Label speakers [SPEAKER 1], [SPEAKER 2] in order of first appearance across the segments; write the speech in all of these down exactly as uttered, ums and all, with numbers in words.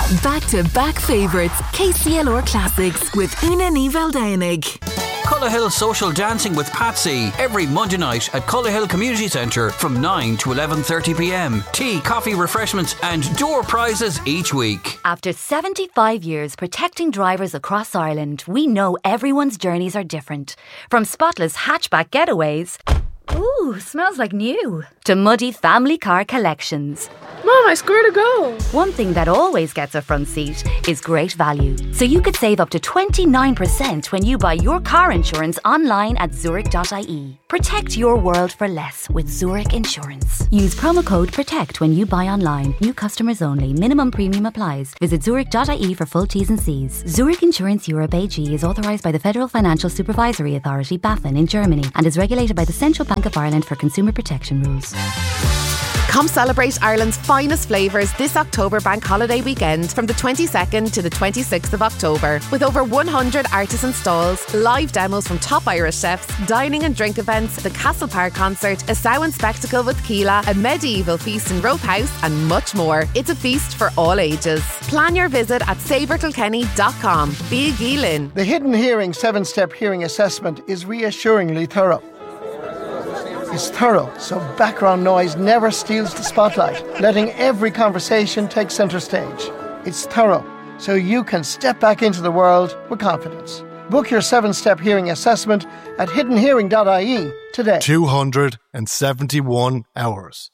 [SPEAKER 1] Back-to-back favourites, K C L R Classics with Una Neville Downig.
[SPEAKER 2] Cullerhill Social Dancing with Patsy every Monday night at Cullerhill Community Centre from nine to eleven thirty p m. Tea, coffee, refreshments and door prizes each week.
[SPEAKER 3] After seventy-five years protecting drivers across Ireland, we know everyone's journeys are different. From spotless hatchback getaways, ooh, smells like new, to muddy family car collections.
[SPEAKER 4] Mom, I scored a goal.
[SPEAKER 3] One thing that always gets a front seat is great value. So you could save up to twenty-nine percent when you buy your car insurance online at zurich dot I E. Protect your world for less with Zurich Insurance. Use promo code PROTECT when you buy online. New customers only. Minimum premium applies. Visit zurich dot I E for full T's and C's. Zurich Insurance Europe A G is authorised by the Federal Financial Supervisory Authority, BaFin, in Germany and is regulated by the Central Bank of Ireland for consumer protection rules.
[SPEAKER 5] Come celebrate Ireland's finest flavours this October bank holiday weekend from the twenty-second to the twenty-sixth of October. With over one hundred artisan stalls, live demos from top Irish chefs, dining and drink events, the Castle Park concert, a Samhain spectacle with Keela, a medieval feast in Rope House and much more. It's a feast for all ages. Plan your visit at savour kilkenny dot com. Be Geelin.
[SPEAKER 6] The Hidden Hearing seven-step hearing assessment is reassuringly thorough. It's thorough, so background noise never steals the spotlight, letting every conversation take centre stage. It's thorough, so you can step back into the world with confidence. Book your seven-step hearing assessment at hidden hearing dot I E today.
[SPEAKER 7] two hundred seventy-one hours.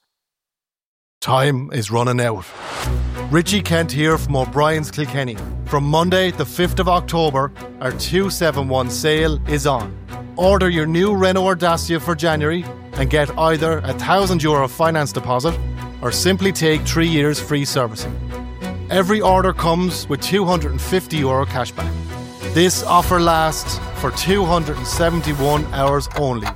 [SPEAKER 7] Time is running out. Richie Kent here from O'Brien's Kilkenny. From Monday the fifth of October, our two seventy-one sale is on. Order your new Renault Dacia for January and get either a one thousand euro finance deposit or simply take three years free servicing. Every order comes with two hundred fifty euro cashback. This offer lasts for two hundred seventy-one hours only.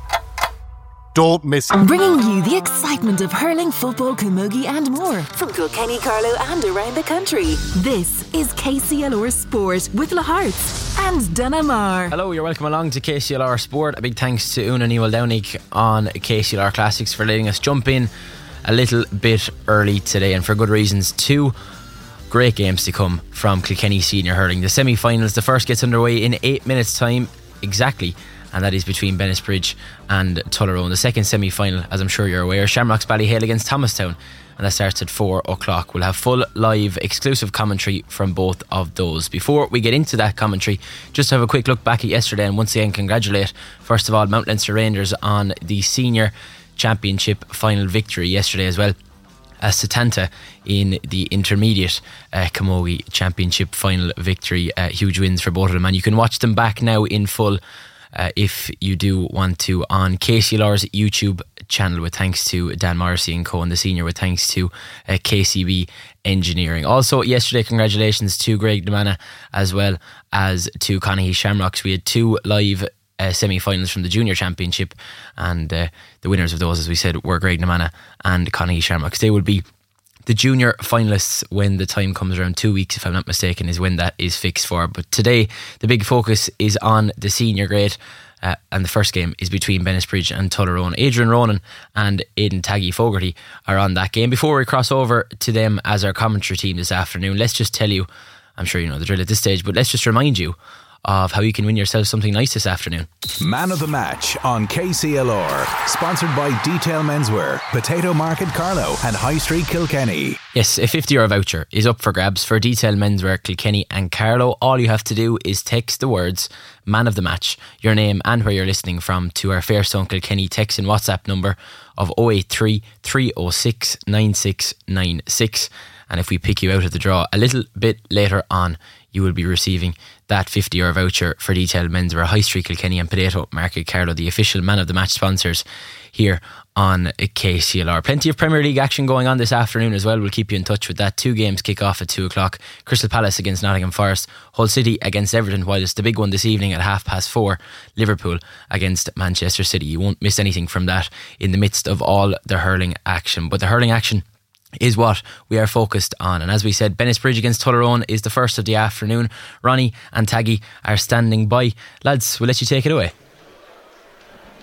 [SPEAKER 7] Don't miss it.
[SPEAKER 1] Bringing you the excitement of hurling, football, camogie and more from Kilkenny, Carlow and around the country. This is K C L R Sport with Le Hearts and Dunamar.
[SPEAKER 8] Hello, you're welcome along to K C L R Sport. A big thanks to Una Neville Downig on K C L R Classics for letting us jump in a little bit early today, and for good reasons. Two great games to come from Kilkenny Senior Hurling. The semi-finals, the first gets underway in eight minutes time exactly, and that is between Bennettsbridge and Tullerone. The second semi-final, as I'm sure you're aware, Shamrocks Ballyhale against Thomastown, and that starts at four o'clock. We'll have full live exclusive commentary from both of those. Before we get into that commentary, just have a quick look back at yesterday and once again congratulate first of all Mount Leinster Rangers on the Senior Championship final victory yesterday, as well as Setanta in the Intermediate uh, Camogie Championship final victory. Uh, huge wins for both of them, and you can watch them back now in full Uh, if you do want to on K C L R's YouTube channel, with thanks to Dan Morrissey and Co and the Senior, with thanks to uh, K C B Engineering. Also yesterday, congratulations to Greg Demana as well as to Connacht Shamrocks. We had two live uh, semi-finals from the Junior Championship, and uh, the winners of those, as we said, were Greg Demana and Connacht Shamrocks. They will be the junior finalists when the time comes around. Two weeks, if I'm not mistaken, is when that is fixed for. But today, the big focus is on the senior grade, uh, and the first game is between Bennettsbridge and Tullerone. Adrian Ronan and Aidan Taggy Fogarty are on that game. Before we cross over to them as our commentary team this afternoon, let's just tell you, I'm sure you know the drill at this stage, but let's just remind you of how you can win yourself something nice this afternoon.
[SPEAKER 9] Man of the Match on K C L R, sponsored by Detail Menswear, Potato Market Carlow and High Street Kilkenny.
[SPEAKER 8] Yes, a fifty euro voucher is up for grabs for Detail Menswear, Kilkenny and Carlow. All you have to do is text the words Man of the Match, your name and where you're listening from, to our Fairstone Kilkenny text and WhatsApp number of oh eight three, three oh six, nine six nine six. And if we pick you out of the draw a little bit later on, you will be receiving that fifty euro voucher for Detail Menswear, High Street Kilkenny and Potato Market Carlow, the official Man of the Match sponsors here on K C L R. Plenty of Premier League action going on this afternoon as well. We'll keep you in touch with that. Two games kick off at two o'clock. Crystal Palace against Nottingham Forest, Hull City against Everton, whilst the big one this evening at half past four, Liverpool against Manchester City. You won't miss anything from that in the midst of all the hurling action. But the hurling action is what we are focused on, and as we said, Bennettsbridge against Tullerone is the first of the afternoon. Ronnie and Taggy are standing by. Lads, we'll let you take it away.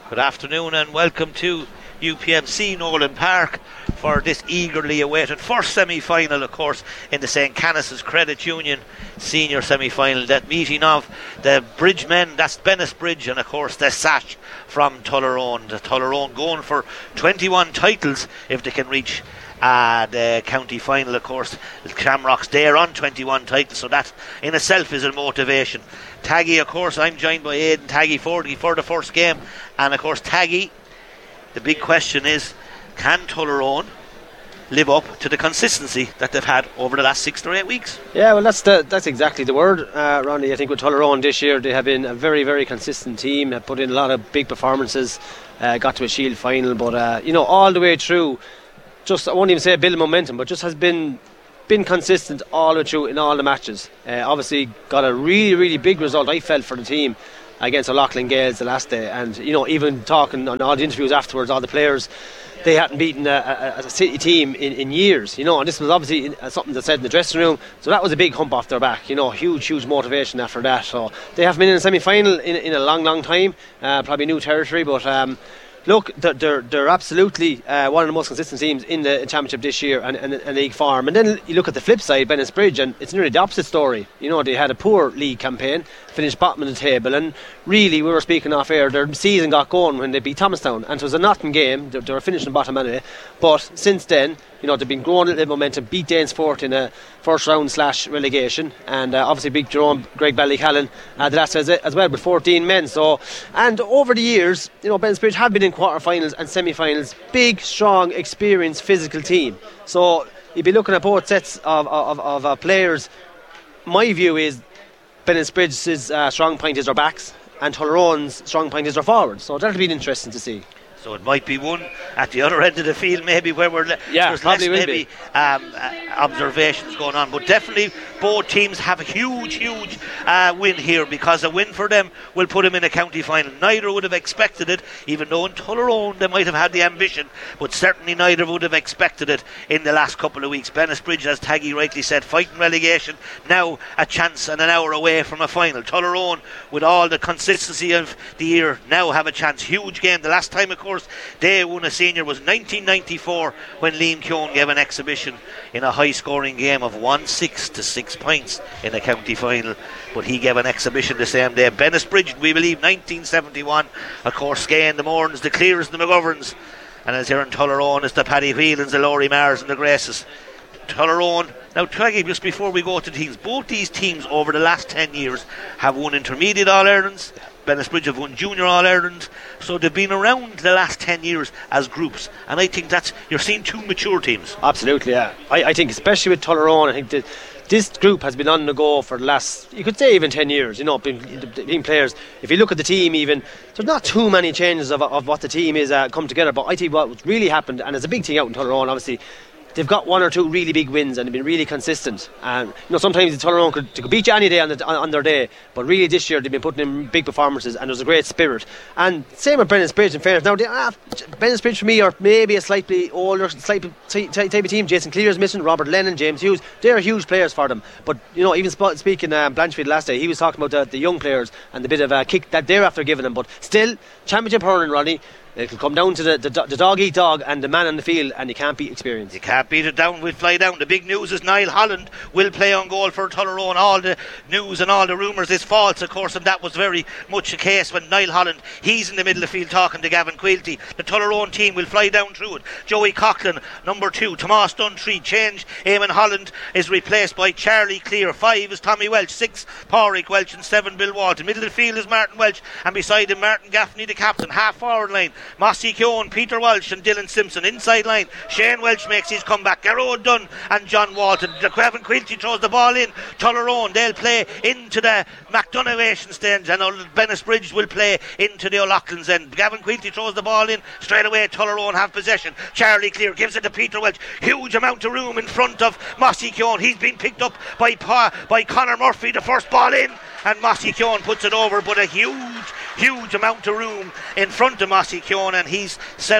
[SPEAKER 10] Good afternoon and welcome to U P M C Nolan Park for this eagerly awaited first semi-final, of course, in the Saint Canice's Credit Union senior semi-final. That meeting of the Bridgemen, that's Bennettsbridge, and of course the Sash from Tullaroan. The Tullaroan going for twenty-one titles if they can reach uh, the county final. Of course, the Shamrocks there on twenty-one titles, so that in itself is a motivation. Taggy, of course, I'm joined by Aidan Taggy Forty for the first game, and of course Taggy, the big question is, can Tullaroan live up to the consistency that they've had over the last six or eight weeks?
[SPEAKER 11] Yeah, well, that's the, that's exactly the word, uh, Ronnie. I think with Tullaroan this year, they have been a very, very consistent team. Have put in a lot of big performances, uh, got to a Shield final, but uh, you know, all the way through, just I won't even say a bit of momentum, but just has been been consistent all the way through in all the matches. Uh, obviously, got a really, really big result, I felt, for the team against O'Loughlin Gales the last day, and you know, even talking on all the interviews afterwards, all the players, they hadn't beaten a, a, a City team in, in years, you know, and this was obviously something that said in the dressing room, so that was a big hump off their back, you know, huge, huge motivation after that. So they haven't been in a semi-final in, in a long, long time, uh, probably new territory, but um, look, they're, they're, they're absolutely uh, one of the most consistent teams in the championship this year and, and, and league form. And then you look at the flip side, Bennettsbridge, and it's nearly the opposite story. You know, they had a poor league campaign, finished bottom of the table, and really, we were speaking off air, their season got going when they beat Thomastown, and it was a Nottingham game. They, they were finishing bottom anyway, but since then, you know, they've been growing a little bit of momentum, beat Danesfort in a first round slash relegation, and uh, obviously beat Jerome Greg Ballycallan uh, the last as, as well with fourteen men. So, and over the years, you know, Bennettsbridge have been in quarterfinals and semi-finals. Big, strong, experienced, physical team. So you'd be looking at both sets of of, of uh, players. My view is Bennettsbridge's uh, strong point is their backs, and Tullaroan's strong point is their forwards. So that'll be interesting to see.
[SPEAKER 10] So it might be one at the other end of the field, maybe where we're le-
[SPEAKER 11] yeah,
[SPEAKER 10] there's
[SPEAKER 11] probably
[SPEAKER 10] less
[SPEAKER 11] will
[SPEAKER 10] maybe
[SPEAKER 11] be.
[SPEAKER 10] um, uh, observations going on. But definitely both teams have a huge, huge uh, win here, because a win for them will put them in a county final. Neither would have expected it, even though in Tullaroan they might have had the ambition, but certainly neither would have expected it in the last couple of weeks. Bennettsbridge, as Taggy rightly said, fighting relegation, now a chance and an hour away from a final. Tullaroan, with all the consistency of the year, now have a chance. Huge game. The last time, of course, they won a senior was nineteen ninety-four, when Liam Keown gave an exhibition in a high scoring game of one six to six points in a county final, but he gave an exhibition the same day. Bennettsbridge, we believe, nineteen seventy-one, of course, Skein, the Mourns, the Clears, the McGoverns, and as here in Tullaroan, it's the Paddy Whelans, the Laurie Mars and the Graces. Tullaroan. Now, Twaggy, just before we go to the teams, both these teams over the last ten years have won intermediate All-Irelands. Bennettsbridge have won junior All-Ireland, so they've been around the last ten years as groups, and I think that's, you're seeing two mature teams.
[SPEAKER 11] Absolutely, yeah. I, I think especially with Tullaroan, I think that this group has been on the go for the last, you could say, even ten years, you know, being, being players. If you look at the team even, there's not too many changes of, of what the team is uh, come together, but I think what really happened, and it's a big thing out in Tullaroan, obviously, they've got one or two really big wins and they've been really consistent. And you know, sometimes the Tullaroan could, could beat you any day on, the, on, on their day, but really this year they've been putting in big performances and there's a great spirit. And same with Bennettsbridge, in fairness. Now, they, ah, Bennettsbridge for me are maybe a slightly older, slightly t- t- type of team. Jason Clear's missing, Robert Lennon, James Hughes. They're huge players for them. But you know, even sp- speaking uh, Blanchfield last day, he was talking about the, the young players and the bit of a kick that they're after giving them. But still, championship hurling, Ronnie. It'll come down to the, the, the dog eat dog and the man on the field, and you can't beat experience.
[SPEAKER 10] You can't beat it down, we'll fly down. The big news is Niall Holland will play on goal for Tullaroan. All the news and all the rumours is false, of course, and that was very much the case when Niall Holland, he's in the middle of the field talking to Gavin Quilty. The Tullaroan team will fly down through it. Joey Coughlin, number two. Tomas Dunn, three. Change. Eamon Holland is replaced by Charlie Clear. Five is Tommy Welch. Six, Pádraig Welch, and seven, Bill Walton. Middle of the field is Martin Welch, and beside him Martin Gaffney, the captain. Half forward line, Mossy Keown, Peter Walsh and Dylan Simpson. Inside line, Shane Welch makes his comeback. Garrod Dunn and John Walton. Gavin Quilty throws the ball in. Tullaroan, they'll play into the McDonough stand, and Bennettsbridge will play into the O'Loughlin's end. Gavin Quilty throws the ball in. Straight away Tullaroan have possession. Charlie Clear gives it to Peter Welch. Huge amount of room in front of Mossy Keown. He's been picked up by pa, by Conor Murphy. The first ball in, and Mossy Keown puts it over, but a huge huge amount of room in front of Mossy Keown, and he's set up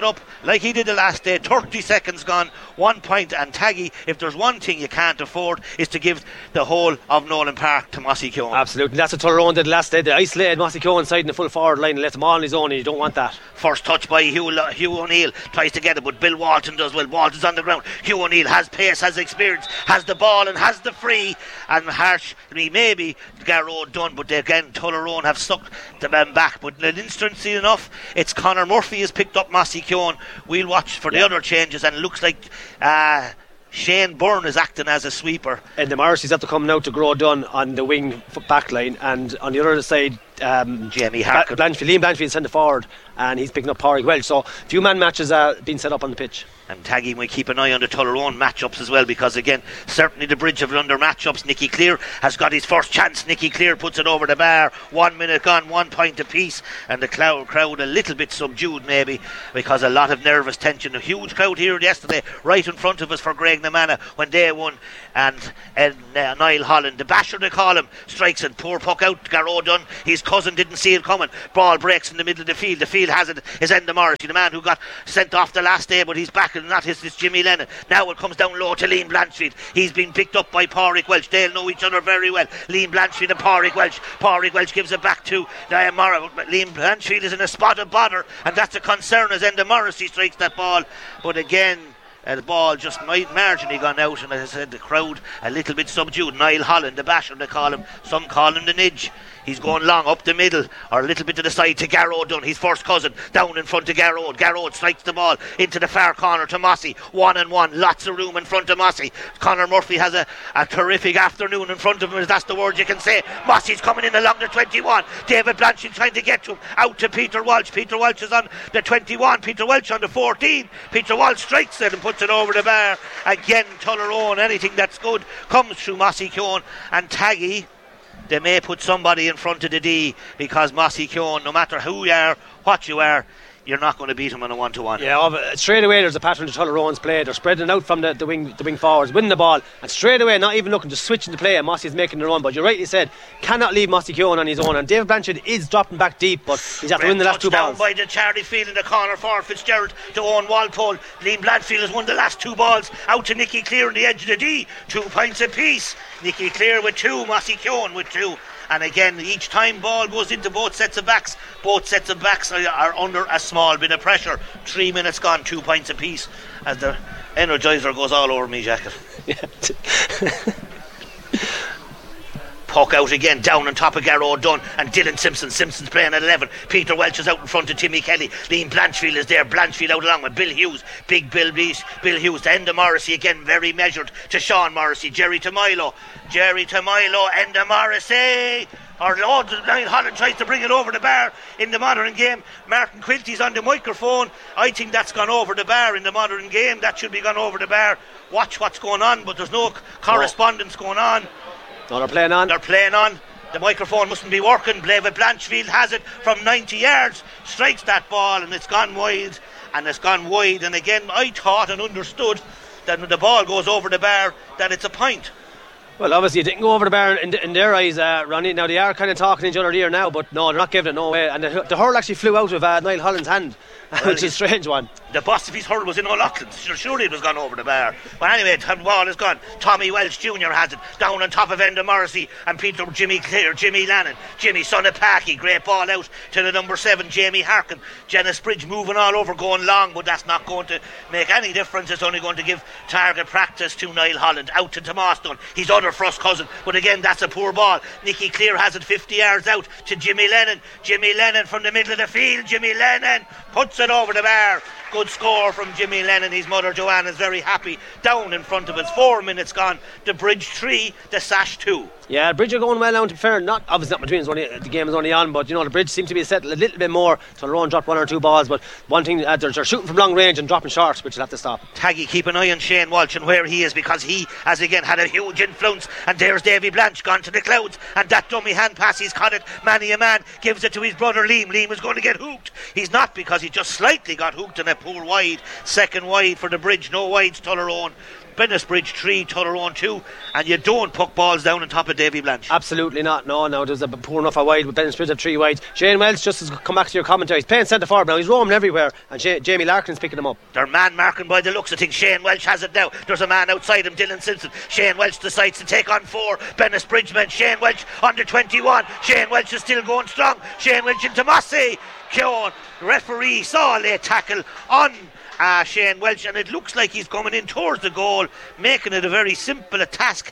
[SPEAKER 10] like he did the last day. thirty seconds gone, one point, and Taggy, if there's one thing you can't afford, is to give the whole of Nolan Park to Mossy Keoghan.
[SPEAKER 11] Absolutely, that's what Tyrone did last day. They isolated Mossy Keoghan inside in the full forward line and left him all on his own, and you don't want that.
[SPEAKER 10] First touch by Hugh, Hugh O'Neill, tries to get it, but Bill Walton does well. Walton's on the ground. Hugh O'Neill has pace, has experience, has the ball and has the free, and harsh, I mean, maybe Garrow done, but again Tullaroan have sucked the man back. But instantly enough, it's Conor Murphy has picked up Mossy Keoghan. We'll watch for the yeah. other changes, and it looks like uh, Shane Byrne is acting as a sweeper.
[SPEAKER 11] And the Morrissey's have to come now to Grow Dunn on the wing back line, and on the other side um,
[SPEAKER 10] Jamie Harkin,
[SPEAKER 11] Blanchfield, Liam Blanchfield centre forward, and he's picking up Pádraig Welch. So few man matches uh, being set up on the pitch.
[SPEAKER 10] And Taggy will keep an eye on the Tullaroan matchups as well, because again, certainly the Bridge have under matchups. Nicky Clear has got his first chance. Nicky Clear puts it over the bar. One minute gone, one point apiece, and the crowd, crowd a little bit subdued maybe, because a lot of nervous tension. A huge crowd here yesterday, right in front of us for Greg Namana when they won. And, and uh, Niall Holland, the basher they call him, strikes it. Poor puck out. Garrow Dunn, his cousin, didn't see it coming. Ball breaks in the middle of the field. The field has it. Is Enda Morrissey, the man who got sent off the last day, but he's back, and not his. It's Jimmy Lennon. Now it comes down low to Liam Blanchfield. He's been picked up by Pádraig Welch. They'll know each other very well. Liam Blanchfield and Pádraig Welch. Pádraig Welch gives it back to Diane Morrow. Liam Blanchfield is in a spot of bother, and that's a concern as Enda Morrissey strikes that ball. But again, Uh, the ball just might marginally gone out, and as I said, the crowd a little bit subdued. Niall Holland, the basher they call him, some call him the Nidge. He's going long up the middle or a little bit to the side to Garrow Dunn, his first cousin, down in front of Garrow. Garrow strikes the ball into the far corner to Mossy. One and one, lots of room in front of Mossy. Conor Murphy has a, a terrific afternoon in front of him, if that's the word you can say. Mossy's coming in along the twenty-one. David Blanchfield trying to get to him, out to Peter Walsh. Peter Walsh is on the twenty-one, Peter Welch on the fourteen. Peter Walsh strikes it and puts it over the bar. Again, Tullaroan, anything that's good comes through Mossy Keoghan. And Taggy, they may put somebody in front of the D, because Mossy Keoghan, no matter who you are, what you are, you're not going to beat him on a one-to-one.
[SPEAKER 11] Yeah, straight away there's a pattern to Tullaroan's play. They're spreading out from the, the wing the wing forwards, winning the ball, and straight away, not even looking, just switching the play, and Mossy's making the run. But you rightly said, cannot leave Mossy Keoghan on his own, and David Blanchard is dropping back deep, but he's have to win the last two balls.
[SPEAKER 10] By the Charlie Field in the corner for Fitzgerald to Owen Walpole. Liam Blanchfield has won the last two balls, out to Nicky Clear on the edge of the D, two points apiece. Nicky Clear with two, Mossy Keoghan with two. And again, each time ball goes into both sets of backs, both sets of backs are, are under a small bit of pressure. Three minutes gone, two points apiece, as the Energizer goes all over me jacket. Puck out again, down on top of Garrow Dunn and Dylan Simpson. Simpson's playing at eleven. Peter Welch is out in front of Timmy Kelly. Liam Blanchfield is there. Blanchfield out along with Bill Hughes. Big Bill Beast. Bill Hughes to Enda Morrissey again, very measured to Sean Morrissey. Jerry to Milo. Jerry to Milo. Enda Morrissey. Or Lord Niall Holland tries to bring it over the bar in the modern game. Martin Quilty's on the microphone. I think that's gone over the bar in the modern game. That should be gone over the bar. Watch what's going on, but there's no correspondence going on.
[SPEAKER 11] No, they're playing on.
[SPEAKER 10] They're playing on. The microphone mustn't be working. David Blanchfield has it from ninety yards. Strikes that ball and it's gone wide. And it's gone wide. And again, I thought and understood that when the ball goes over the bar, that it's a point.
[SPEAKER 11] Well, obviously it didn't go over the bar in, in their eyes, uh, Ronnie. Now they are kind of talking each other ear now, but no, they're not giving it no way. And the, the hurl actually flew out of uh, Niall Holland's hand, well, which is a strange one.
[SPEAKER 10] The boss of his hurl was in O'Loughlin. Surely it was gone over the bar. But anyway, the ball is gone. Tommy Welch Junior has it down on top of Enda Morrissey and Peter Jimmy Clear, Jimmy Lannon, Jimmy son of Packy. Great ball out to the number seven, Jamie Harkin. Janice Bridge moving all over, going long, but that's not going to make any difference. It's only going to give target practice to Niall Holland. Out to Tomas Dunn, his other first cousin. But again, that's a poor ball. Nicky Clear has it fifty yards out to Jimmy Lennon. Jimmy Lennon from the middle of the field. Jimmy Lennon puts it over the bar. Good score from Jimmy Lennon. His mother Joanne is very happy. Down in front of us. Four minutes gone. The Bridge three, the Sash two.
[SPEAKER 11] Yeah, the Bridge are going well now, to be fair. Not, obviously not between us, only, the game is only on, but you know, the Bridge seem to be settled a little bit more. So Tyrone dropped one or two balls, but one thing, uh, they're, they're shooting from long range and dropping short, which will have to stop.
[SPEAKER 10] Taggy, keep an eye on Shane Walsh and where he is, because he has again had a huge influence. And there's Davy Blanche gone to the clouds, and that dummy hand pass, he's caught it. Manny a man gives it to his brother Liam. Liam is going to get hooked. He's not, because he just slightly got hooked in a poor wide. Second wide for the Bridge, no wides Tullaroan. Bennettsbridge three, Tullaroan two, and you don't puck balls down on top of Davy Blanche.
[SPEAKER 11] Absolutely not. No, no, there's a poor enough a wide with Bennettsbridge of three wide. Shane Welch, just to come back to your commentary, he's playing centre forward now. He's roaming everywhere, and J- Jamie Larkin's picking him up.
[SPEAKER 10] They're man marking by the looks of things. Shane Welch has it now. There's a man outside him, Dylan Simpson. Shane Welch decides to take on four Bennettsbridge men. Shane Welch under twenty-one. Shane Welch is still going strong. Shane Welch into Mossy. Keown, the referee saw a late tackle on Uh, Shane Welch, and it looks like he's coming in towards the goal, making it a very simple a task.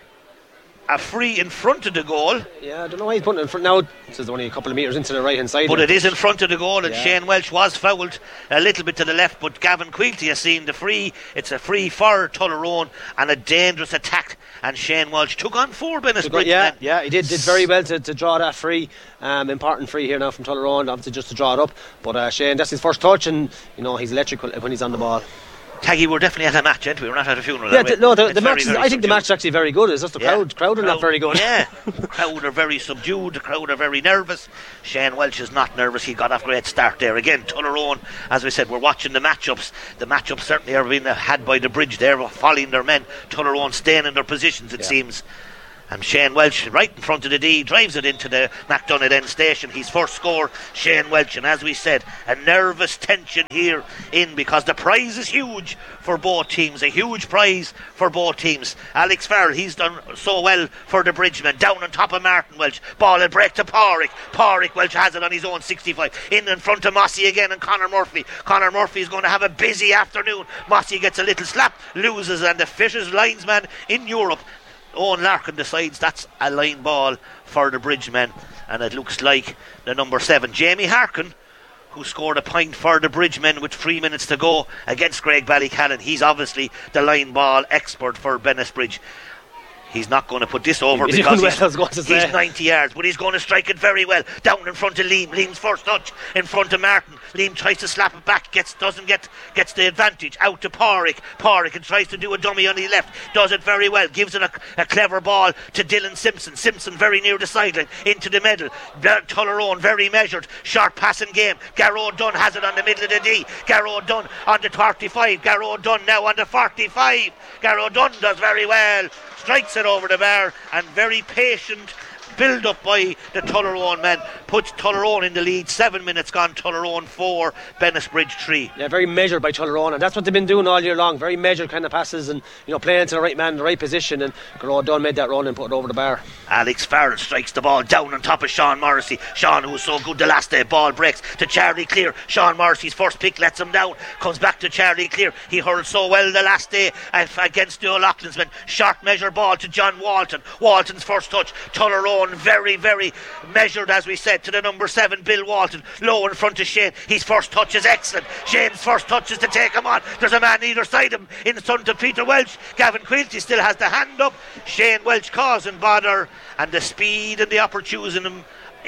[SPEAKER 10] A free in front of the goal.
[SPEAKER 11] Yeah, I don't know why he's putting it in front now. This is only a couple of metres into the right hand side.
[SPEAKER 10] But it is in front of the goal, and
[SPEAKER 11] yeah.
[SPEAKER 10] Shane Welch was fouled a little bit to the left, but Gavin Quilty has seen the free. It's a free for Tullaroan and a dangerous attack, and Shane Welch took on four Bennettsbridge.
[SPEAKER 11] Yeah,
[SPEAKER 10] then.
[SPEAKER 11] yeah, he did did very well to, to draw that free. Um, important free here now from Tullaroan, obviously just to draw it up. But uh, Shane, that's his first touch, and you know he's electrical when he's on the ball.
[SPEAKER 10] Taggy, we're definitely at a match, aren't we? We're not at a funeral.
[SPEAKER 11] Yeah, the, no, the, the
[SPEAKER 10] very,
[SPEAKER 11] match. Is,
[SPEAKER 10] very
[SPEAKER 11] I think the match is actually very good. It's just the
[SPEAKER 10] yeah.
[SPEAKER 11] crowd. Crowd are not very good.
[SPEAKER 10] Yeah, the crowd are very subdued. The crowd are very nervous. Shane Welch is not nervous. He got off a great start there. Again, Tullaroan, as we said, we're watching the matchups. The matchups certainly are being had by the bridge. They're following their men. Tullaroan staying in their positions, it yeah. seems. And Shane Welch, right in front of the D, drives it into the McDonagh end station. His first score, Shane Welch. And as we said, a nervous tension here in, because the prize is huge for both teams. A huge prize for both teams. Alex Farrell, he's done so well for the Bridgemen. Down on top of Martin Welch. Ball will break to Pádraig. Pádraig, Welch has it on his own sixty-five. In in front of Mossy again and Conor Murphy. Conor Murphy is going to have a busy afternoon. Mossy gets a little slap, loses, and the fittest linesman in Europe, Owen Larkin, decides that's a line ball for the Bridgemen, and it looks like the number seven, Jamie Harkin, who scored a point for the Bridgemen with three minutes to go against Greg Ballycallan. He's obviously the line ball expert for Bennettsbridge. He's not going to put this over
[SPEAKER 11] he's
[SPEAKER 10] because
[SPEAKER 11] well,
[SPEAKER 10] he's, he's ninety yards, but he's going to strike it very well. Down in front of Liam. Liam's first touch in front of Martin. Liam tries to slap it back, gets doesn't get gets the advantage. Out to Pádraig. Pádraig and tries to do a dummy on the left. Does it very well. Gives it a, a clever ball to Dylan Simpson. Simpson very near the sideline into the middle. Tullaroan very measured. Sharp passing game. Garrow Dunn has it on the middle of the D. Garrow Dunn on the thirty-five. Garrow Dunn now on the forty-five. Garrow Dunn does very well. Strikes it over the bar, and very patient build up by the Tullaroan men puts Tullaroan in the lead. Seven minutes gone. Tullaroan four, Bennettsbridge three.
[SPEAKER 11] Yeah, very measured by Tullaroan, and that's what they've been doing all year long. Very measured kind of passes, and you know, playing to the right man in the right position. And Garrow Dunn made that run and put it over the bar.
[SPEAKER 10] Alex Farrell strikes the ball down on top of Sean Morrissey. Sean, who was so good the last day, ball breaks to Charlie Clear. Sean Morrissey's first pick lets him down, comes back to Charlie Clear. He hurled so well the last day against the O'Loughlin's men. Short measure ball to John Walton. Walton's first touch. Tullaroan very very measured, as we said, to the number seven, Bill Walton, low in front of Shane. His first touch is excellent. Shane's first touch is to take him on. There's a man either side of him in front of Peter Welch. Gavin Quilty still has the hand up. Shane Welch causing bother, and the speed and the opportunism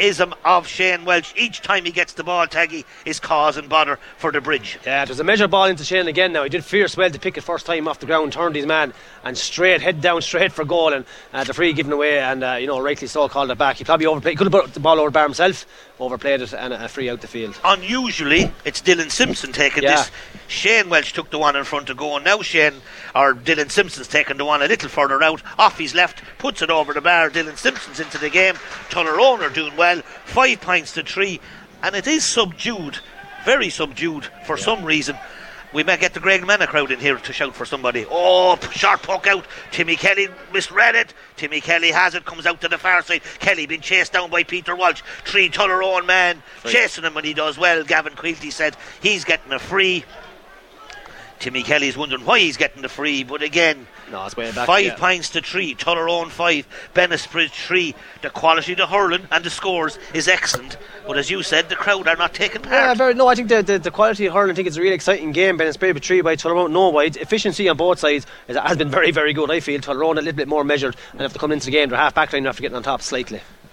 [SPEAKER 10] of Shane Welch each time he gets the ball, Taggy, is causing bother for the Bridge.
[SPEAKER 11] Yeah, there's a measure ball into Shane again now. He did fierce well to pick it first time off the ground, turned his man and straight, head down straight for goal, and uh, the free given away, and uh, you know, rightly so called it back. He probably overplayed, he could have put the ball over the bar himself, overplayed it, and a free out the field.
[SPEAKER 10] Unusually, it's Dylan Simpson taking
[SPEAKER 11] yeah.
[SPEAKER 10] this. Shane Welch took the one in front of goal. Now Shane, or Dylan Simpson's taking the one a little further out, off his left, puts it over the bar. Dylan Simpson's into the game. Tullaroan are doing well. Five points to three, and it is subdued, very subdued for yeah. some reason. We may get the Greg Manna crowd in here to shout for somebody. Oh, sharp puck out. Timmy Kelly misread it. Timmy Kelly has it, comes out to the far side. Kelly being chased down by Peter Walsh. Three Tullaroan man free. Chasing him, and he does well. Gavin Quilty said he's getting a free. Timmy Kelly's wondering why he's getting the free, but again,
[SPEAKER 11] no, it's way back,
[SPEAKER 10] five
[SPEAKER 11] yeah.
[SPEAKER 10] points to three. Tullaroan five, Bennettsbridge three. The quality of the hurling and the scores is excellent, but as you said, the crowd are not taking part.
[SPEAKER 11] Yeah, very, no, I think the, the, the quality of hurling, I think it's a really exciting game. Bennettsbridge three by Tullaroan, no wide. Efficiency on both sides is, has been very, very good. I feel Tullaroan a little bit more measured, and if they come into the game, their half back line after getting on top slightly.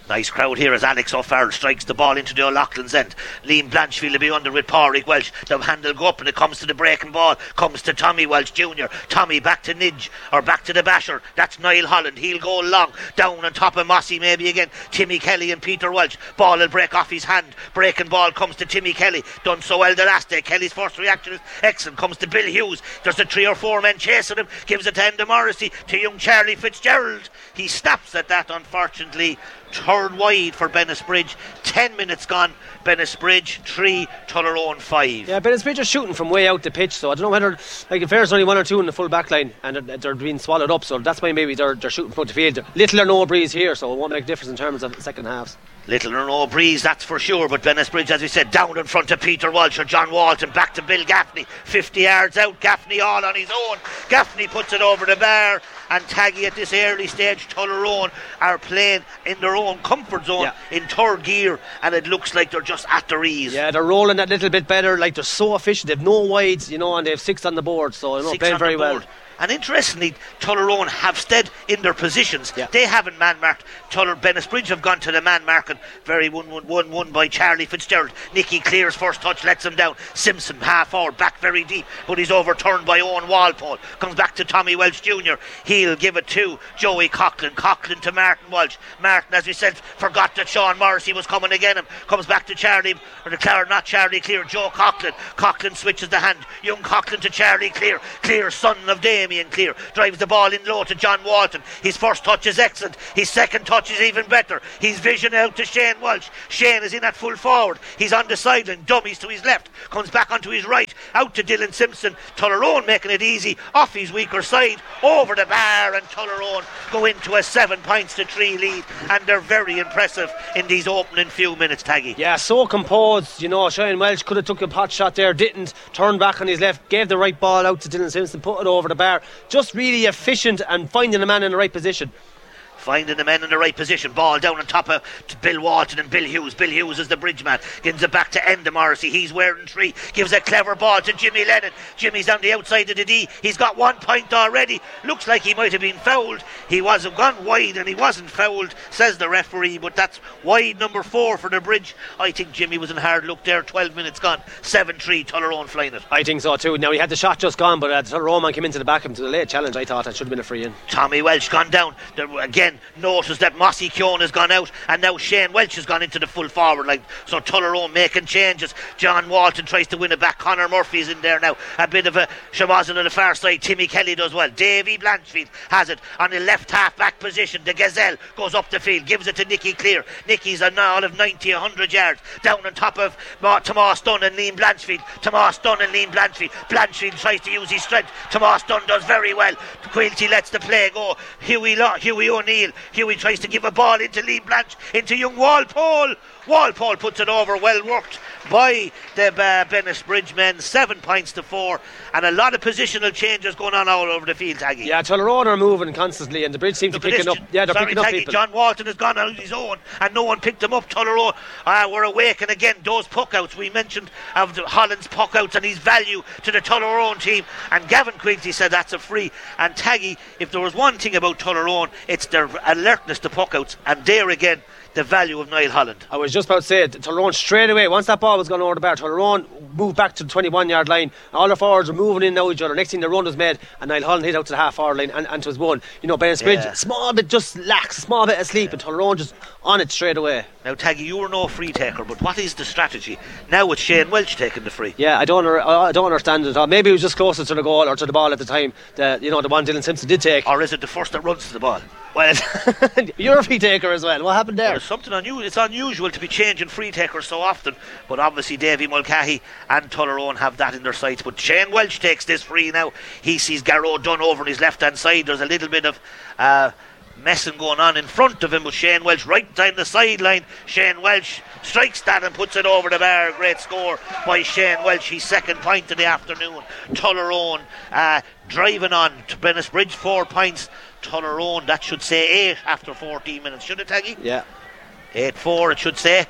[SPEAKER 10] Nice crowd here as Alex O'Farrell strikes the ball into the O'Loughlin's end. Liam Blanchfield will be under with Pádraig Welsh. The handle go up and it comes to the breaking ball. Comes to Tommy Welsh Junior Tommy back to Nidge, or back to the basher. That's Niall Holland. He'll go long. Down on top of Mossy maybe again. Timmy Kelly and Peter Welch. Ball will break off his hand. Breaking ball comes to Timmy Kelly. Done so well the last day. Kelly's first reaction is excellent. Comes to Bill Hughes. There's a three or four men chasing him. Gives it to Enda Morrissey. To young Charlie Fitzgerald. He snaps at that, unfortunately. Third wide for Bennisbridge. Ten minutes gone. Bennisbridge three, Tullaroan five.
[SPEAKER 11] Yeah, Bennisbridge are shooting from way out the pitch, so I don't know whether, like, if there's only one or two in the full back line and they're, they're being swallowed up, so that's why maybe they're, they're shooting from the field. Little or no breeze here, so it won't make a difference in terms of the second halves.
[SPEAKER 10] Little or no breeze, that's for sure. But Bennisbridge, as we said, down in front of Peter Walsh or John Walton. Back to Bill Gaffney. fifty yards out. Gaffney all on his own. Gaffney puts it over the bar. And Taggy at this early stage, Tullaroan are playing in their own comfort zone, yeah, in third gear. And it looks like they're just at their ease.
[SPEAKER 11] Yeah, they're rolling that little bit better. Like, they're so efficient. They've no wides, you know, and they have six on the board. So, you know, playing very well.
[SPEAKER 10] And interestingly, Tullaroan have stayed in their positions. Yeah. They haven't man-marked. Tuller Bennisbridge have gone to the man-marking. Very one one one one by Charlie Fitzgerald. Nicky Clear's first touch lets him down. Simpson half forward, back very deep, but he's overturned by Owen Walpole. Comes back to Tommy Welch Junior He'll give it to Joey Coughlin. Coughlin to Martin Walsh. Martin, as we said, forgot that Sean Morrissey was coming again. Him comes back to Charlie, or the Clare, not Charlie Clear, Joe Coughlin. Coughlin switches the hand. Young Coughlin to Charlie Clear. Clear, son of Damien Clear, drives the ball in low to John Walton. His first touch is excellent. His second touch is even better. His vision out to Shane Walsh. Shane is in at full forward. He's on the sideline. Dummies to his left. Comes back onto his right. Out to Dylan Simpson. Tullaroan making it easy. Off his weaker side. Over the bar, and Tullaroan go into a seven points to three lead. And they're very impressive in these opening few minutes, Taggy.
[SPEAKER 11] Yeah, so composed. You know, Shane Welsh could have took a pot shot there. Didn't. Turned back on his left. Gave the right ball out to Dylan Simpson. Put it over the bar. Just really efficient and finding the man in the right position.
[SPEAKER 10] Finding the men in the right position. Ball down on top of Bill Walton and Bill Hughes. Bill Hughes is the bridge man. Gives it back to Enda Morrissey. He's wearing three. Gives a clever ball to Jimmy Lennon. Jimmy's on the outside of the D. He's got one point already. Looks like he might have been fouled. He was gone wide and he wasn't fouled, says the referee, but that's wide number four for the bridge. I think Jimmy was in hard luck there. twelve minutes gone. seven three, Tullaroan flying it.
[SPEAKER 11] I think so too. Now, he had the shot just gone, but uh, Tullaroan man came into the back of him to the late challenge. I thought that should have been a free in.
[SPEAKER 10] Tommy Welch gone down. There, again, notice that Mossy Keown has gone out, and now Shane Welch has gone into the full forward line. So Tullaroan making changes. John Walton tries to win it back. Conor Murphy's in there now. A bit of a shamazin on the far side. Timmy Kelly does well. Davy Blanchfield has it on the left half back position. The Gazelle goes up the field, gives it to Nicky Clear. Nicky's a all of ninety, one hundred yards. Down on top of Tomas Dunn and Liam Blanchfield. Tomas Dunn and Liam Blanchfield. Blanchfield tries to use his strength. Tomas Dunn does very well. Quilty lets the play go. Huey, Law, Huey O'Neill. Huey tries to give a ball into Liam Blanch, into young Walpole. Walpole puts it over. Well worked by the uh, Bennisbridge men. Seven points to four, and a lot of positional changes going on all over the field, Taggy.
[SPEAKER 11] Yeah, Tullaroan are moving constantly, and the bridge seems to be picking up. Yeah, they're
[SPEAKER 10] Sorry,
[SPEAKER 11] picking
[SPEAKER 10] Taggy,
[SPEAKER 11] up people.
[SPEAKER 10] John Walton has gone on his own, and no one picked him up. Tullaroan uh, were awake, and again, those puckouts we mentioned of the Holland's puckouts and his value to the Tullaroan team. And Gavin Quilty said that's a free. And Taggy, if there was one thing about Tullaroan, it's their alertness to puckouts, and there again, the value of Niall Holland.
[SPEAKER 11] I was just about to say it. Tullaroan straight away, once that ball was gone over the bar, Tullaroan moved back to the twenty-one yard line. All the forwards are moving in now each other. Next thing the run was made, and Niall Holland hit out to the half forward line, and, and it was one. You know, Bennisbridge, yeah. small bit just lax, small bit asleep, and Tullaroan just on it straight away.
[SPEAKER 10] Now, Taggy, you were no free taker, but what is the strategy now with Shane Welch taking the free?
[SPEAKER 11] Yeah, I don't, I don't understand it at all. Maybe he was just closer to the goal or to the ball at the time. The, you know, the one Dylan Simpson did take.
[SPEAKER 10] Or is it the first that runs to the ball?
[SPEAKER 11] Well, you're a free taker as well. What happened there?
[SPEAKER 10] There's something unusual. It's unusual to be changing free takers so often, but obviously Davy Mulcahy and Tullaroan have that in their sights. But Shane Welch takes this free now. He sees Garrow Dunn over on his left hand side. There's a little bit of uh, messing going on in front of him, but Shane Welch right down the sideline. Shane Welch strikes that and puts it over the bar. Great score by Shane Welch. His second point of the afternoon. Tullaroan uh, driving on to Bennisbridge, four points. Tullaroan, that should say eight after fourteen minutes, should it, Taggy?
[SPEAKER 11] Yeah.
[SPEAKER 10] eight four it should say.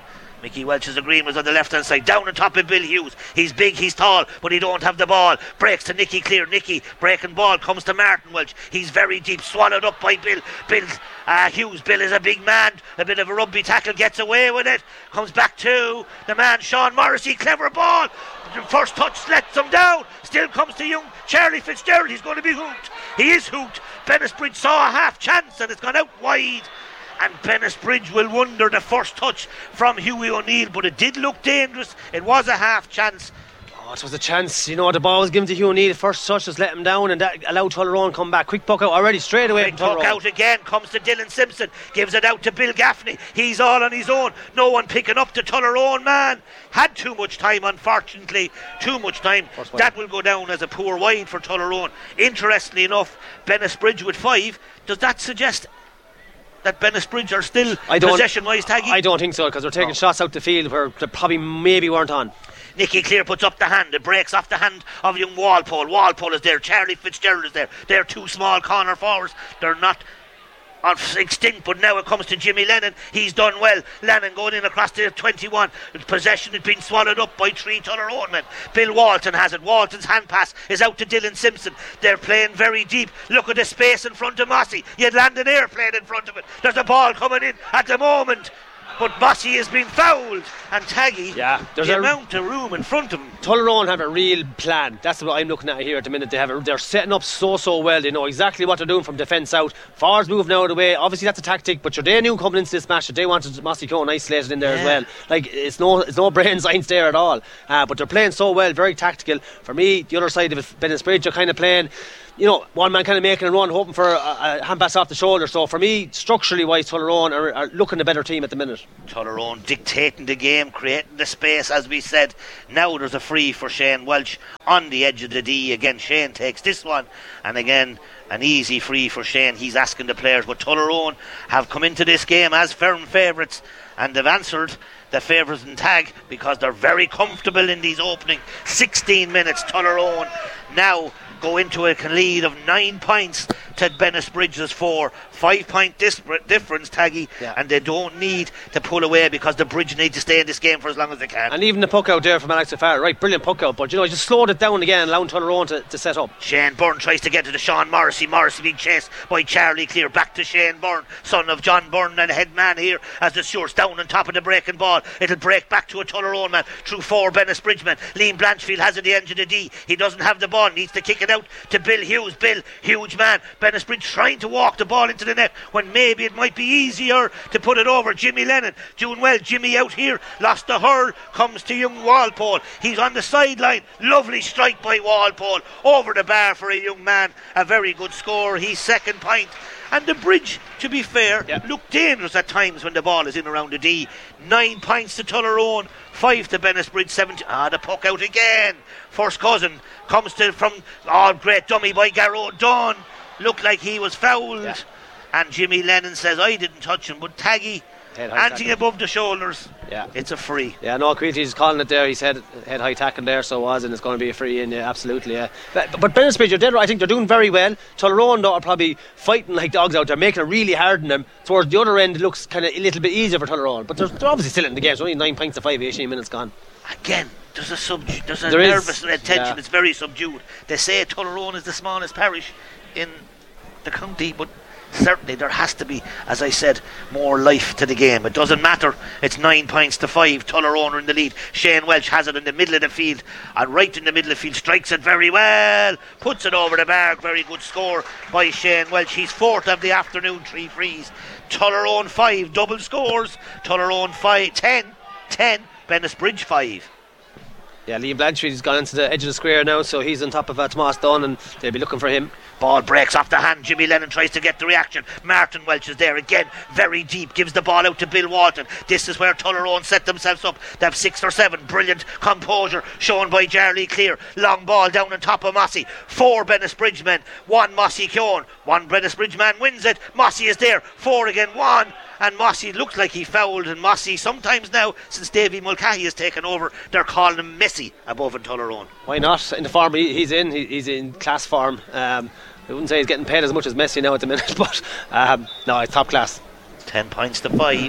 [SPEAKER 10] Mickey Welch's green was on the left hand side, down on top of Bill Hughes. He's big, he's tall, but he don't have the ball. Breaks to Nicky Clear. Nicky breaking ball comes to Martin Welch. He's very deep, swallowed up by Bill. Bill uh, Hughes. Bill is a big man, a bit of a rugby tackle, gets away with it. Comes back to the man Sean Morrissey. Clever ball. The first touch lets him down. Still comes to young Charlie Fitzgerald. He's going to be hooked. He is hooked. Bennisbridge saw a half chance and it's gone out wide. And Bennisbridge will wonder the first touch from Hughie O'Neill, but it did look dangerous. It was a half chance.
[SPEAKER 11] Oh, it was a chance. You know, the ball was given to Hughie O'Neill. First touch just let him down, and that allowed Tullaroan to come back. Quick puck out already straight away.
[SPEAKER 10] Quick puck out again. Comes to Dylan Simpson. Gives it out to Bill Gaffney. He's all on his own. No one picking up the Tullaroan man. Had too much time, unfortunately. Too much time. That will go down as a poor wide for Tullaroan. Interestingly enough, Bennisbridge with five. Does that suggest that Bennisbridge are still possession-wise taggy?
[SPEAKER 11] I don't think so, because they're taking oh. shots out the field where they probably maybe weren't on.
[SPEAKER 10] Nicky Clear puts up the hand. It breaks off the hand of young Walpole. Walpole is there. Charlie Fitzgerald is there. They're two small corner forwards. They're not on extinct, but now it comes to Jimmy Lennon. He's done well. Lennon going in across the twenty-one. Possession has been swallowed up by three Tullaroan men. Bill Walton has it. Walton's hand pass is out to Dylan Simpson. They're playing very deep. Look at the space in front of Mossy. You'd land an airplane in front of it. There's a ball coming in at the moment, but Mossy has been fouled, and Taggy,
[SPEAKER 11] yeah, there's
[SPEAKER 10] the
[SPEAKER 11] a
[SPEAKER 10] amount of room in front of him.
[SPEAKER 11] Tullaroan have a real plan. That's what I'm looking at here at the minute. They have a, they're setting up so so well. They know exactly what they're doing from defence out. Forwards moving out of the way. Obviously that's a tactic, but they knew coming into this match that they wanted Mossy Cone isolated in there yeah. as well. Like it's no it's no brain science there at all. Uh, but they're playing so well, very tactical. For me, the other side of it, Bennisbridge are kind of playing, you know, one man kind of making a run, hoping for a, a hand pass off the shoulder. So for me, structurally wise, Tullaroan are, are looking a better team at the minute.
[SPEAKER 10] Tullaroan dictating the game, creating the space, as we said. Now there's a free for Shane Welch on the edge of the D. Again, Shane takes this one, and again an easy free for Shane. He's asking the players, but Tullaroan have come into this game as firm favourites, and they've answered the favourites in tag because they're very comfortable in these opening sixteen minutes. Tullaroan now go into a lead of nine points to Bennisbridge's four. Five point dis- difference, Taggy, yeah. and they don't need to pull away because the Bridge need to stay in this game for as long as they can.
[SPEAKER 11] And even the puck out there from Alex O'Farrell, right, brilliant puck out, but you know, he just slowed it down again, allowing Tullaroan to, to set up.
[SPEAKER 10] Shane Byrne tries to get to the Sean Morrissey. Morrissey being chased by Charlie Clear. Back to Shane Byrne, son of John Byrne and head man here as the Stewart's down on top of the breaking ball. It'll break back to a Tullaroan man through four Bennisbridge men. Liam Blanchfield has it the end of the D. He doesn't have the ball, needs to kick it out to Bill Hughes. Bill, huge man. Bennisbridge trying to walk the ball into the net when maybe it might be easier to put it over. Jimmy Lennon doing well. Jimmy out here, lost the hurl, comes to young Walpole. He's on the sideline. Lovely strike by Walpole over the bar for a young man. A very good score. He's second point. And the Bridge, to be fair, yeah. look dangerous at times when the ball is in around the D. Nine points to Tullaroan, five to Bennisbridge, seventeen. Ah, the puck out again. First cousin comes to from oh, great dummy by Garrow Dunn. Looked like he was fouled. Yeah. And Jimmy Lennon says, I didn't touch him, but Taggy, anything above the shoulders,
[SPEAKER 11] yeah.
[SPEAKER 10] it's a free.
[SPEAKER 11] Yeah, no, Creety's calling it there. He said head high tackle there, so it was, and it's going to be a free, and yeah, absolutely, yeah. But, but Bennisbridge, you're dead right. I think they're doing very well. Tullaroan, though, are probably fighting like dogs out there, making it really hard on them. Towards the other end, it looks kind of a little bit easier for Tullaroan, but they're, they're obviously still in the game. It's only nine points to five, eighteen minutes gone.
[SPEAKER 10] Again, there's a sub, there's a
[SPEAKER 11] there
[SPEAKER 10] nervous
[SPEAKER 11] is,
[SPEAKER 10] tension.
[SPEAKER 11] Yeah.
[SPEAKER 10] It's very subdued. They say Tullaroan is the smallest parish in the county, but certainly there has to be, as I said, more life to the game. It doesn't matter. It's nine points to five. Tullaroan are in the lead. Shane Welch has it in the middle of the field, and right in the middle of the field, strikes it very well, puts it over the bar. Very good score by Shane Welch. He's fourth of the afternoon, three frees. Tullaroan five, double scores. Tullaroan five, ten, ten. Bennisbridge five.
[SPEAKER 11] Yeah, Liam Blanchfield's gone into the edge of the square now, so he's on top of uh, Tomas Dunn, and they'll be looking for him.
[SPEAKER 10] Ball breaks off the hand. Jimmy Lennon tries to get the reaction. Martin Welch is there again, very deep, gives the ball out to Bill Walton. This is where Tullaroan set themselves up. They have six or seven. Brilliant composure shown by Charlie Clear. Long ball down on top of Mossy. Four Bennisbridge men, one Mossy Keown. One Bennisbridge man wins it. Mossy is there. Four again, one. And Mossy looked like he fouled, and Mossy sometimes now, since Davy Mulcahy has taken over, they're calling him Messi above in Tullaroan.
[SPEAKER 11] Why not? In the form he, he's in, he, he's in class form. Um, I wouldn't say he's getting paid as much as Messi now at the minute, but um, no, it's top class.
[SPEAKER 10] Ten points to five.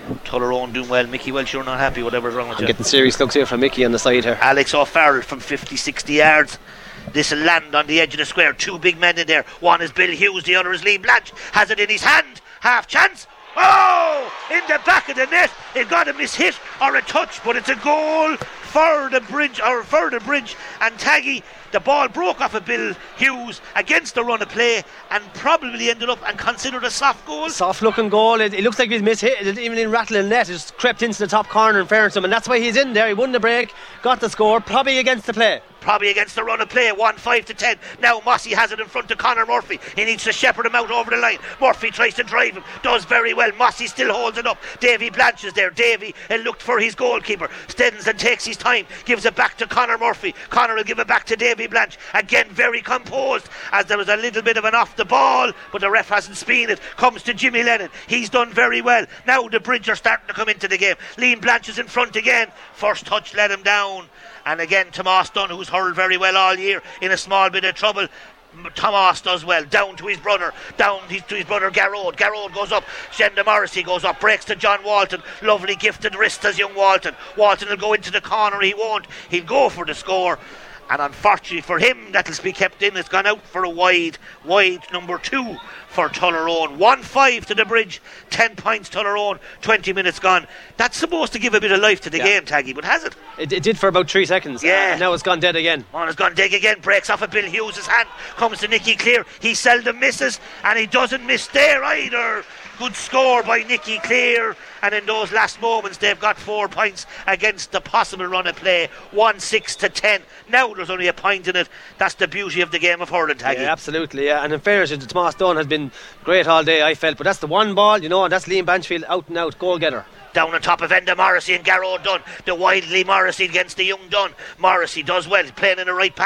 [SPEAKER 10] Tullerone doing well. Mickey Welch, you're not happy, whatever's wrong with
[SPEAKER 11] I'm
[SPEAKER 10] you.
[SPEAKER 11] getting serious looks here from Mickey on the side here.
[SPEAKER 10] Alex O'Farrell from fifty sixty yards. This will land on the edge of the square. Two big men in there. One is Bill Hughes, the other is Liam Blanche. Has it in his hand. Half chance. Oh! In the back of the net. It got a mishit or a touch, but it's a goal for the bridge, or for the bridge. And Taggy, the ball broke off of Bill Hughes against the run of play and probably ended up and considered a soft goal.
[SPEAKER 11] Soft looking goal. It, it looks like he's mishit. It, even in rattling net, it just crept into the top corner in fairness to him, and that's why he's in there. He won the break, got the score, probably against the play.
[SPEAKER 10] Probably against the run of play, one five to ten. Now Mossy has it in front of Conor Murphy. He needs to shepherd him out over the line. Murphy tries to drive him, does very well. Mossy still holds it up. Davy Blanche is there. Davy uh, looked for his goalkeeper. Stevenson takes his time, gives it back to Conor Murphy. Conor will give it back to Davy Blanche. Again, very composed, as there was a little bit of an off the ball, but the ref hasn't speen it. Comes to Jimmy Lennon. He's done very well. Now the Bridge are starting to come into the game. Liam Blanche is in front again. First touch let him down. And again, Tomas Dunn, who's hurled very well all year, in a small bit of trouble. Tomas does well, down to his brother, down to his brother Garrod. Garrod goes up, Shenda Morrissey goes up, breaks to John Walton. Lovely gifted wrist as young Walton. Walton will go into the corner, he won't. He'll go for the score. And unfortunately for him, that'll be kept in. It's gone out for a wide, wide number two for Tullerone. one five to the Bridge, ten points Tullerone, twenty minutes gone. That's supposed to give a bit of life to the yeah. game, Taggy, but has it?
[SPEAKER 11] it? It did for about three seconds.
[SPEAKER 10] Yeah.
[SPEAKER 11] Uh, now it's gone dead again.
[SPEAKER 10] On, it's gone dead again. Breaks off of Bill Hughes' hand. Comes to Nicky Clear. He seldom misses, and he doesn't miss there either. Good score by Nicky Clear, and in those last moments they've got four points against the possible run of play. one six to ten. Now there's only a point in it. That's the beauty of the game of hurling, Taggy.
[SPEAKER 11] Yeah, absolutely, yeah. And in fairness, Tomas Dunn has been great all day, I felt, but that's the one ball, you know, and that's Liam Banchfield, out and out goal getter.
[SPEAKER 10] Down on top of Enda Morrissey and Garrod Dunn. The wildly Morrissey against the young Dunn. Morrissey does well, playing in the right path.